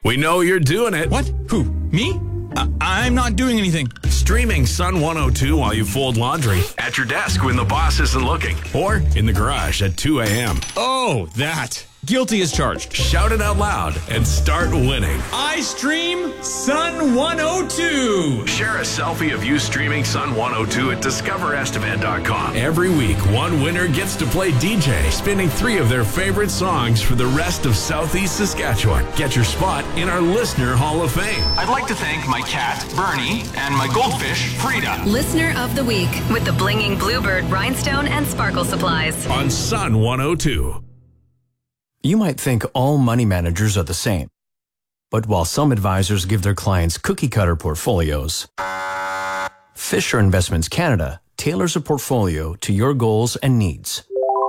We know you're doing it. What? Who? Me? I'm not doing anything. Streaming Sun 102 while you fold laundry. At your desk when the boss isn't looking. Or in the garage at 2 a.m. Oh, that. Guilty as charged. Shout it out loud and start winning. I stream Sun 102. Share a selfie of you streaming Sun 102 at discoverestevan.com. Every week, one winner gets to play DJ, spinning 3 of their favorite songs for the rest of Southeast Saskatchewan. Get your spot in our Listener Hall of Fame. I'd like to thank my cat, Bernie, and my goldfish, Frida. Listener of the Week with the Blinging Bluebird Rhinestone and Sparkle Supplies. On Sun 102. You might think all money managers are the same. But while some advisors give their clients cookie-cutter portfolios, Fisher Investments Canada tailors a portfolio to your goals and needs.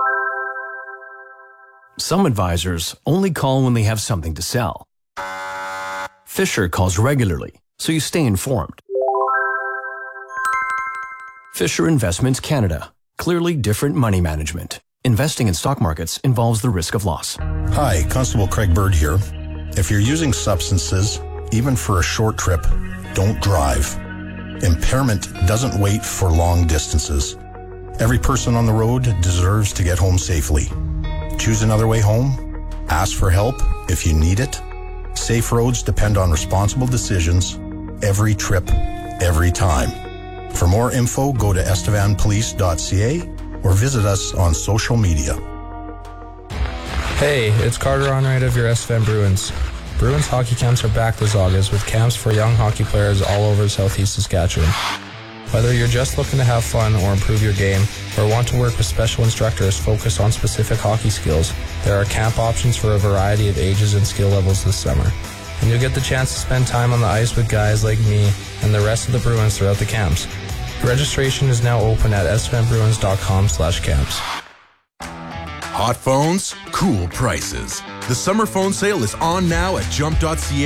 Some advisors only call when they have something to sell. Fisher calls regularly, so you stay informed. Fisher Investments Canada. Clearly different money management. Investing in stock markets involves the risk of loss. Hi, Constable Craig Bird here. If you're using substances, even for a short trip, don't drive. Impairment doesn't wait for long distances. Every person on the road deserves to get home safely. Choose another way home. Ask for help if you need it. Safe roads depend on responsible decisions every trip, every time. For more info, go to estevanpolice.ca or visit us on social media. Hey, it's Carter Onright of your Estevan Bruins. Bruins hockey camps are back this August with camps for young hockey players all over Southeast Saskatchewan. Whether you're just looking to have fun or improve your game, or want to work with special instructors focused on specific hockey skills, there are camp options for a variety of ages and skill levels this summer. And you'll get the chance to spend time on the ice with guys like me and the rest of the Bruins throughout the camps. Registration is now open at estevanbruins.com/camps. Hot phones, cool prices. The summer phone sale is on now at jump.ca